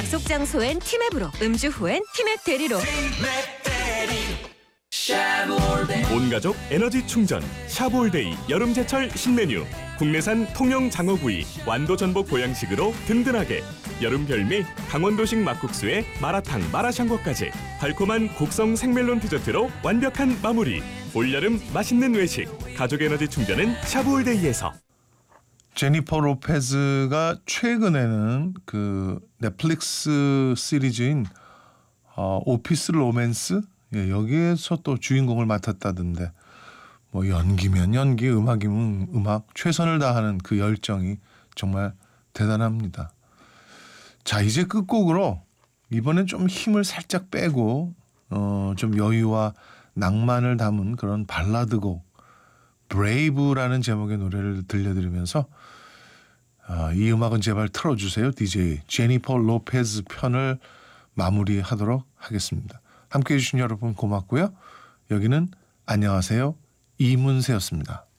약속 장소엔 티맵으로, 음주 후엔 티맵 대리로. 온가족 에너지 충전 샤볼데이 여름제철 신메뉴. 국내산 통영 장어구이 완도 전복 보양식으로 든든하게. 여름 별미 강원도식 막국수에 마라탕 마라샹궈까지 달콤한 곡성 생멜론 디저트로 완벽한 마무리. 올여름 맛있는 외식 가족 에너지 충전은 샤볼데이에서. 제니퍼 로페즈가 최근에는 그 넷플릭스 시리즈인 오피스 로맨스, 여기에서 또 주인공을 맡았다던데, 뭐 연기면 연기, 음악이면 음악, 최선을 다하는 그 열정이 정말 대단합니다. 자, 이제 끝곡으로 이번엔 좀 힘을 살짝 빼고 좀 여유와 낭만을 담은 그런 발라드곡 브레이브라는 제목의 노래를 들려드리면서 이 음악은 제발 틀어주세요. DJ 제니퍼 로페즈 편을 마무리하도록 하겠습니다. 함께해 주신 여러분 고맙고요. 여기는 안녕하세요, 이문세였습니다.